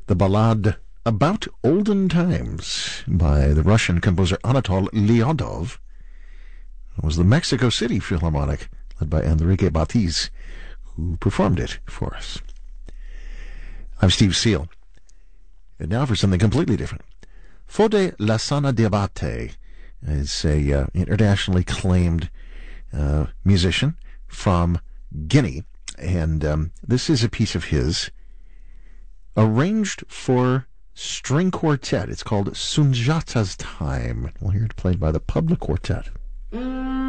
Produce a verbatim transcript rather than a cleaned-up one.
the ballad About Olden Times by the Russian composer Anatol Lyodov. It was the Mexico City Philharmonic, led by Enrique Batiz, who performed it for us. I'm Steve Seal. And now for something completely different. Fode Lassana Diabate is a uh, internationally acclaimed uh, musician from Guinea, and um, this is a piece of his arranged for string quartet. It's called Sunjata's Time. We'll hear it played by the Public Quartet.